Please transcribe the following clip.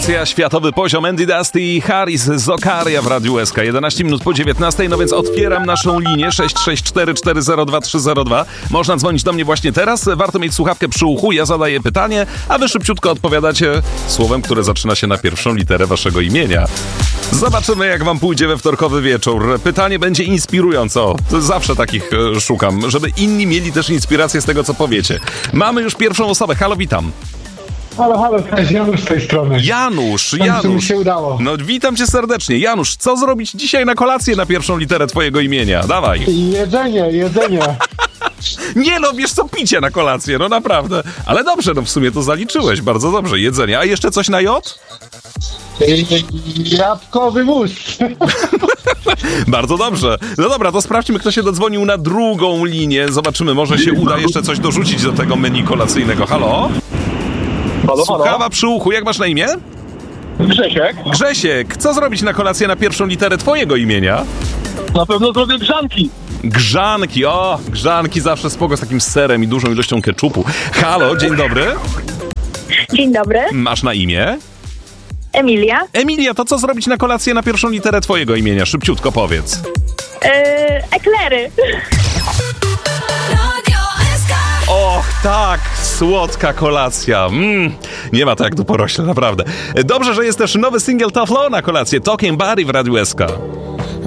Rewelacja, światowy poziom. Andy Dusty i Harris z Okaria w Radiu SK. 11 minut po 19, no więc otwieram naszą linię 664402302. Można dzwonić do mnie właśnie teraz. Warto mieć słuchawkę przy uchu. Ja zadaję pytanie, a wy szybciutko odpowiadacie słowem, które zaczyna się na pierwszą literę waszego imienia. Zobaczymy, jak wam pójdzie we wtorkowy wieczór. Pytanie będzie inspirujące. Zawsze takich szukam, żeby inni mieli też inspirację z tego, co powiecie. Mamy już pierwszą osobę. Halo, witam. Halo, cześć, Janusz z tej strony. Janusz. Mi się udało. No, witam cię serdecznie. Janusz, co zrobić dzisiaj na kolację na pierwszą literę twojego imienia? Dawaj. Jedzenie. Nie no, wiesz co, picie na kolację, no naprawdę. Ale dobrze, no w sumie to zaliczyłeś, bardzo dobrze, jedzenie. A jeszcze coś na J? Jabłkowy mus. Bardzo dobrze. No dobra, to sprawdźmy, kto się dodzwonił na drugą linię. Zobaczymy, może się uda jeszcze coś dorzucić do tego menu kolacyjnego. Halo? Słuchawa przy uchu, jak masz na imię? Grzesiek. Grzesiek, co zrobić na kolację na pierwszą literę twojego imienia? Na pewno zrobię grzanki. Grzanki zawsze spoko z takim serem i dużą ilością keczupu. Halo, dzień dobry. Dzień dobry, Masz na imię? Emilia. Emilia, to co zrobić na kolację na pierwszą literę twojego imienia? Szybciutko powiedz. Eklery. Och, tak, słodka kolacja. Nie ma to jak do porośla, naprawdę. Dobrze, że jest też nowy singiel Tough Law na kolację. Talking Buddy w Radiu SK.